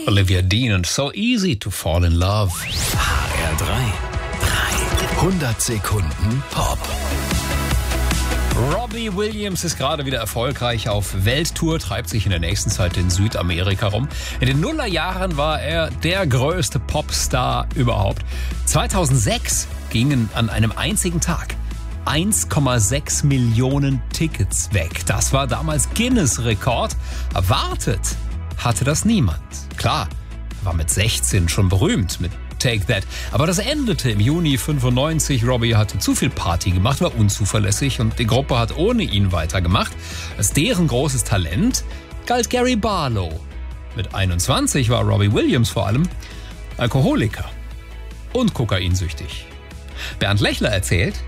Olivia Dean und So Easy to Fall in Love. HR3. 100 Sekunden Pop. Robbie Williams ist gerade wieder erfolgreich auf Welttour, treibt sich in der nächsten Zeit in Südamerika rum. In den Nullerjahren war er der größte Popstar überhaupt. 2006 gingen an einem einzigen Tag 1,6 Millionen Tickets weg. Das war damals Guinness-Rekord. Erwartet hatte das niemand. Klar, er war mit 16 schon berühmt mit Take That. Aber das endete im Juni 95. Robbie hatte zu viel Party gemacht, war unzuverlässig und die Gruppe hat ohne ihn weitergemacht. Als deren großes Talent galt Gary Barlow. Mit 21 war Robbie Williams vor allem Alkoholiker und kokainsüchtig. Bernd Lechler erzählt,